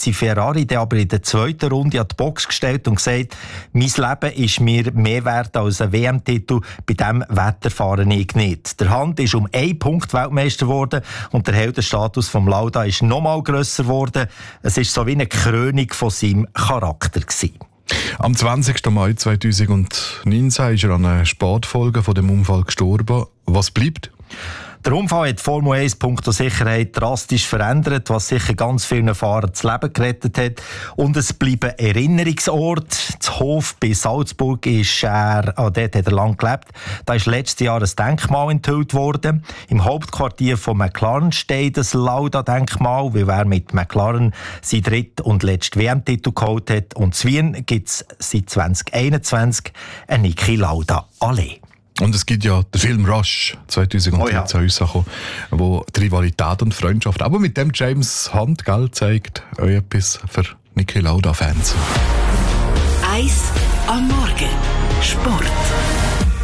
sein Ferrari dann aber in der zweiten Runde an die Box gestellt und gesagt, mein Leben ist mir mehr wert als ein WM-Titel, bei diesem Wetter fahre ich nicht. Der Hand ist um 1 Punkt Weltmeister geworden und der Heldenstatus von Lauda ist nochmal grösser geworden. Es war so wie eine Krönung von seinem Charakter gewesen. Am 20. Mai 2019 ist er an einer Sportfolge von dem Unfall gestorben. Was bleibt? Der Unfall hat die Formel 1 punkto Sicherheit drastisch verändert, was sicher ganz vielen Fahrern das Leben gerettet hat. Und es bleiben Erinnerungsort. Das Hof bei Salzburg ist dort hat er lang gelebt. Da ist letztes Jahr ein Denkmal enthüllt worden. Im Hauptquartier von McLaren steht das Lauda-Denkmal, weil er mit McLaren seinen dritten und letzten WM-Titel geholt hat. Und in Wien gibt es seit 2021 eine Niki Lauda-Allee. Und es gibt ja den Film Rush 2013 rausgekommen, wo die Rivalität und Freundschaft, aber mit dem James Hunt, zeigt auch etwas für Niki Lauda-Fans. 1 am Morgen. Sport.